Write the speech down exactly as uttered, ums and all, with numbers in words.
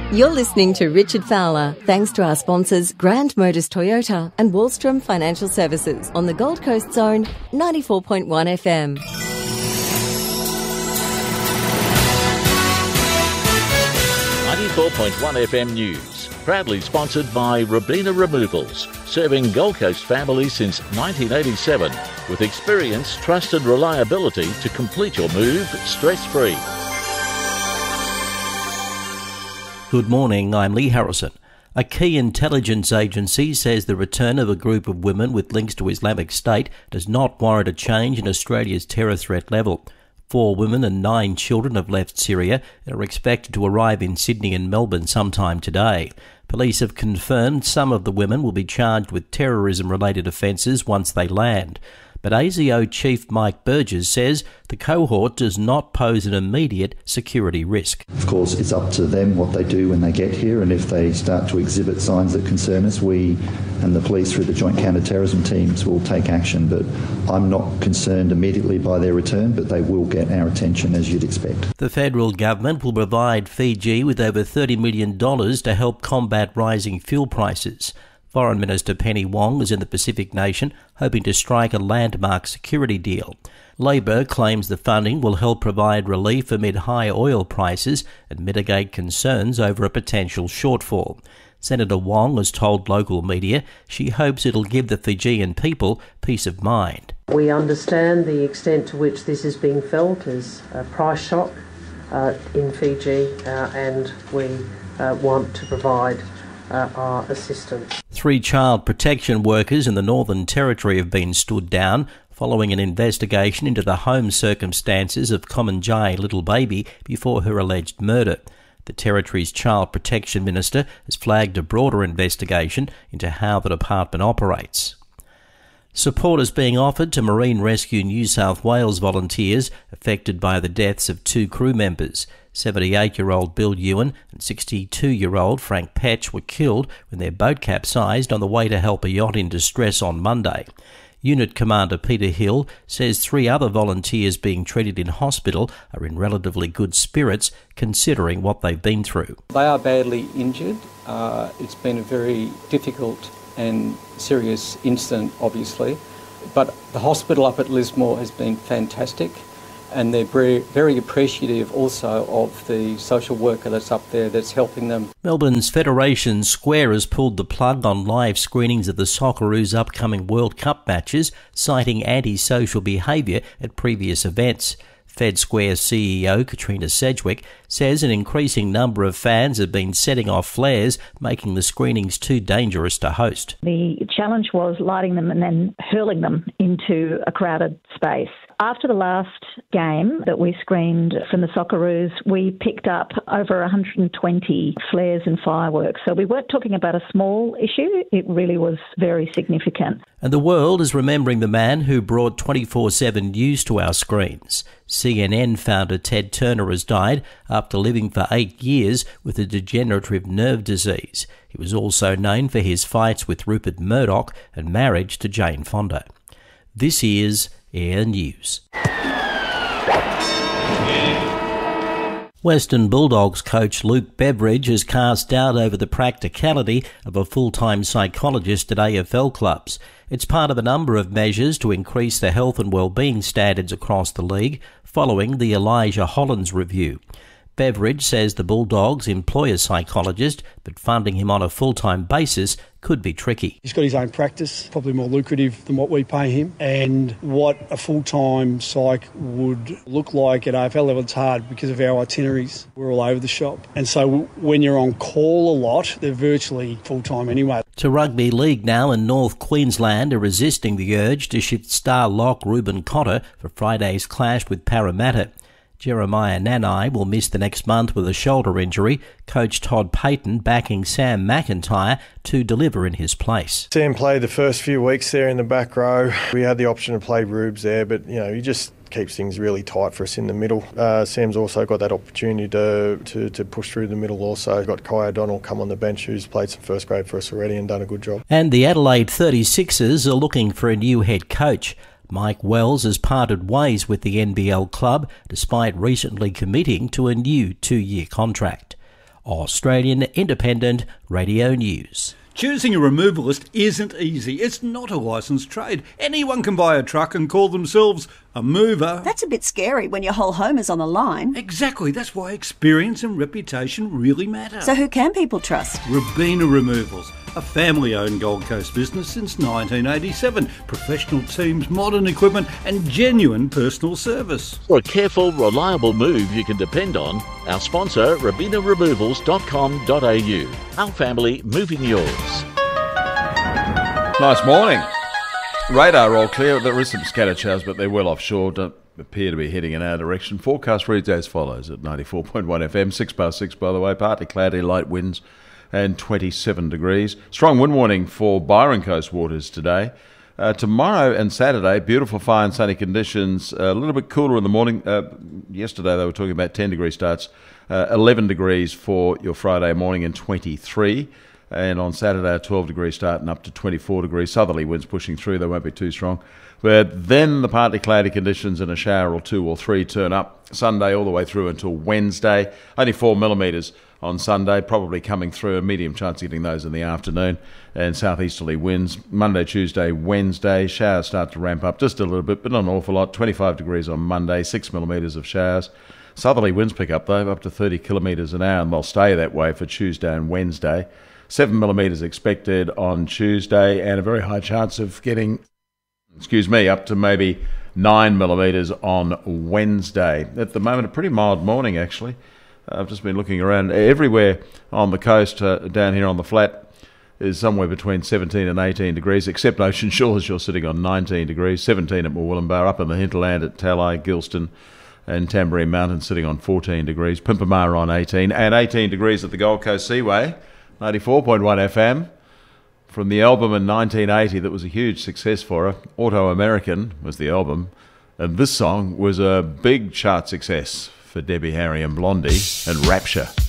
You're listening to Richard Fowler, thanks to our sponsors Grand Motors Toyota and Wallstrom Financial Services on the Gold Coast Zone, ninety-four point one F M. ninety-four point one F M News, proudly sponsored by Robina Removals, serving Gold Coast families since nineteen eighty-seven with experience, trust and reliability to complete your move stress-free. Good morning, I'm Lee Harrison. A key intelligence agency says the return of a group of women with links to Islamic State does not warrant a change in Australia's terror threat level. Four women and nine children have left Syria and are expected to arrive in Sydney and Melbourne sometime today. Police have confirmed some of the women will be charged with terrorism-related offences once they land. But A S I O Chief Mike Burgess says the cohort does not pose an immediate security risk. Of course, it's up to them what they do when they get here, and if they start to exhibit signs that concern us, we and the police through the joint counter-terrorism teams will take action. But I'm not concerned immediately by their return, but they will get our attention as you'd expect. The federal government will provide Fiji with over thirty million dollars to help combat rising fuel prices. Foreign Minister Penny Wong is in the Pacific nation, hoping to strike a landmark security deal. Labor claims the funding will help provide relief amid high oil prices and mitigate concerns over a potential shortfall. Senator Wong has told local media she hopes it'll give the Fijian people peace of mind. We understand the extent to which this is being felt as a price shock uh, in Fiji, uh, and we uh, want to provide Uh, our assistance. Three child protection workers in the Northern Territory have been stood down following an investigation into the home circumstances of Komanjai Little Baby before her alleged murder. The Territory's Child Protection Minister has flagged a broader investigation into how the department operates. Support is being offered to Marine Rescue New South Wales volunteers affected by the deaths of two crew members. seventy-eight-year-old Bill Ewan and sixty-two-year-old Frank Petch were killed when their boat capsized on the way to help a yacht in distress on Monday. Unit Commander Peter Hill says three other volunteers being treated in hospital are in relatively good spirits considering what they've been through. They are badly injured. Uh, it's been a very difficult and serious incident, obviously, but the hospital up at Lismore has been fantastic, and they're very, very appreciative also of the social worker that's up there that's helping them. Melbourne's Federation Square has pulled the plug on live screenings of the Socceroos' upcoming World Cup matches, citing anti-social behaviour at previous events. Fed Square C E O Katrina Sedgwick says an increasing number of fans have been setting off flares, making the screenings too dangerous to host. The challenge was lighting them and then hurling them into a crowded space. After the last game that we screened from the Socceroos, we picked up over one hundred twenty flares and fireworks. So we weren't talking about a small issue, it really was very significant. And the world is remembering the man who brought twenty-four seven news to our screens. C N N founder Ted Turner has died after living for eight years with a degenerative nerve disease. He was also known for his fights with Rupert Murdoch and marriage to Jane Fonda. This is Air News. Western Bulldogs coach Luke Beveridge has cast doubt over the practicality of a full-time psychologist at A F L clubs. It's part of a number of measures to increase the health and well-being standards across the league following the Elijah Hollands review. Beveridge says the Bulldogs employ a psychologist, but funding him on a full-time basis could be tricky. He's got his own practice, probably more lucrative than what we pay him, and what a full-time psych would look like at A F L level, it's hard because of our itineraries. We're all over the shop, and so when you're on call a lot, they're virtually full-time anyway. To rugby league now, and North Queensland are resisting the urge to shift star lock Ruben Cotter for Friday's clash with Parramatta. Jeremiah Nanai will miss the next month with a shoulder injury, coach Todd Payton backing Sam McIntyre to deliver in his place. Sam played the first few weeks there in the back row. We had the option to play Rubes there, but you know, he just keeps things really tight for us in the middle. Uh, Sam's also got that opportunity to, to, to push through the middle also. Got Kai O'Donnell come on the bench, who's played some first grade for us already and done a good job. And the Adelaide thirty-sixers are looking for a new head coach. Mike Wells has parted ways with the N B L club despite recently committing to a new two-year contract. Australian Independent Radio News. Choosing a removalist isn't easy. It's not a licensed trade. Anyone can buy a truck and call themselves a mover. That's a bit scary when your whole home is on the line. Exactly. That's why experience and reputation really matter. So who can people trust? Robina Removals, a family-owned Gold Coast business since nineteen eighty-seven. Professional teams, modern equipment and genuine personal service. For a careful, reliable move you can depend on, our sponsor, robina removals dot com dot a u. Our family moving yours. Nice morning. Radar all clear. There is some scattered showers, but they're well offshore. Don't appear to be heading in our direction. Forecast reads as follows at ninety-four point one F M. Six past six, by the way. Partly cloudy, light winds and twenty-seven degrees. Strong wind warning for Byron Coast waters today. Uh, tomorrow and Saturday, beautiful, fine, sunny conditions. A little bit cooler in the morning. Uh, yesterday they were talking about ten degree starts. Uh, eleven degrees for your Friday morning and twenty-three. And on Saturday, a twelve degree start and up to twenty-four degrees. Southerly winds pushing through. They won't be too strong. But then the partly cloudy conditions and a shower or two or three turn up. Sunday all the way through until Wednesday. Only four millimetres on Sunday, probably coming through. A medium chance of getting those in the afternoon. And southeasterly winds. Monday, Tuesday, Wednesday. Showers start to ramp up just a little bit, but not an awful lot. twenty-five degrees on Monday. six millimetres of showers. Southerly winds pick up, though, up to thirty kilometres an hour, and they'll stay that way for Tuesday and Wednesday. seven millimetres expected on Tuesday, and a very high chance of getting, excuse me, up to maybe nine millimetres on Wednesday. At the moment, a pretty mild morning, actually. I've just been looking around. Everywhere on the coast, uh, down here on the flat, is somewhere between seventeen and eighteen degrees, except Ocean Shores, you're sitting on nineteen degrees, seventeen at Murwillumbah, up in the hinterland at Talai, Gilston, and Tamborine Mountain sitting on fourteen degrees, Pimpamar on eighteen, and eighteen degrees at the Gold Coast Seaway, ninety-four point one F M. From the album in nineteen eighty that was a huge success for her, Auto American was the album, and this song was a big chart success for Debbie Harry and Blondie and Rapture.